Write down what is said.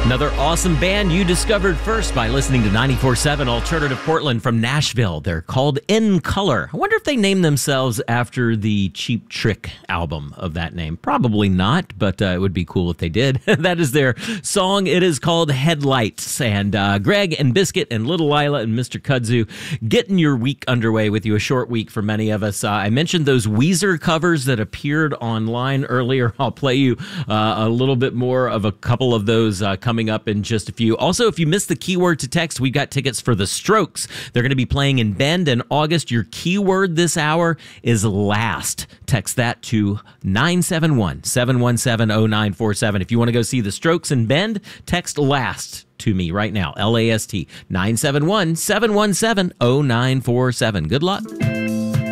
Another awesome band you discovered first by listening to 94.7 Alternative Portland from Nashville. They're called In Color. I wonder if they named themselves after the Cheap Trick album of that name. Probably not, but it would be cool if they did. That is their song. It is called Headlights. And Greg and Biscuit and Little Lila and Mr. Kudzu getting your week underway with you. A short week for many of us. I mentioned those Weezer covers that appeared online earlier. I'll play you a little bit more of a couple of those coming up in just a few. Also, if you missed the keyword to text, we've got tickets for The Strokes. They're going to be playing in Bend in August. Your keyword this hour is last. Text that to 971-717-0947. If you want to go see The Strokes in Bend, text last to me right now. LAST 971-717-0947. Good luck.